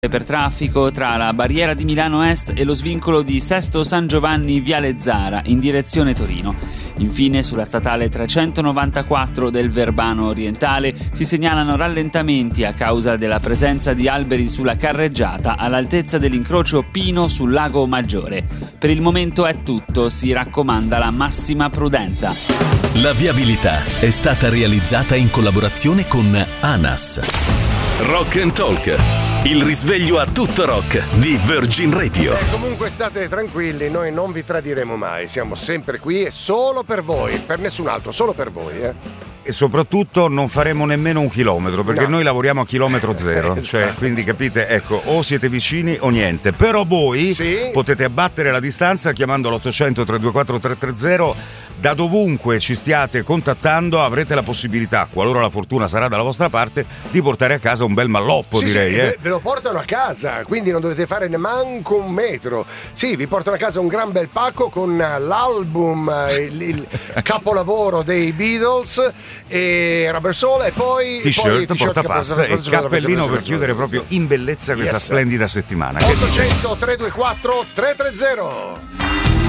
per traffico tra la barriera di Milano Est e lo svincolo di Sesto San Giovanni Viale Zara in direzione Torino. Infine sulla statale 394 del Verbano orientale si segnalano rallentamenti a causa della presenza di alberi sulla carreggiata all'altezza dell'incrocio Pino sul Lago Maggiore. Per il momento è tutto, si raccomanda la massima prudenza. La viabilità è stata realizzata in collaborazione con ANAS. Rock and Talk, il risveglio a tutto rock di Virgin Radio. Comunque state tranquilli, noi non vi tradiremo mai, siamo sempre qui e solo per voi, per nessun altro, solo per voi. E soprattutto non faremo nemmeno un chilometro, perché noi lavoriamo a chilometro zero, cioè, quindi capite, ecco, o siete vicini o niente, però voi potete abbattere la distanza chiamando l'800 324 330. Da dovunque ci stiate contattando avrete la possibilità, qualora la fortuna sarà dalla vostra parte, di portare a casa un bel malloppo, direi. Ve lo portano a casa, quindi non dovete fare neanche un metro. Sì, vi portano a casa un gran bel pacco con l'album, il capolavoro dei Beatles e Rubber Soul e poi t-shirt portapassa e cappellino per chiudere proprio in bellezza questa splendida settimana. 800 324 330.